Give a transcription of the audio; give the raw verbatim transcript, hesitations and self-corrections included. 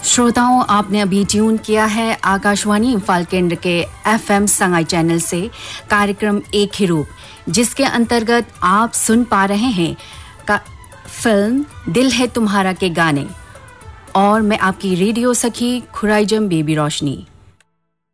श्रोताओं, आपने अभी ट्यून किया है आकाशवाणी इम्फाल केंद्र के एफएम संगाई चैनल से कार्यक्रम एक ही रूप, जिसके अंतर्गत आप सुन पा रहे हैं का फिल्म दिल है तुम्हारा के गाने। और मैं आपकी रेडियो सखी खुराइजम बेबी रोशनी।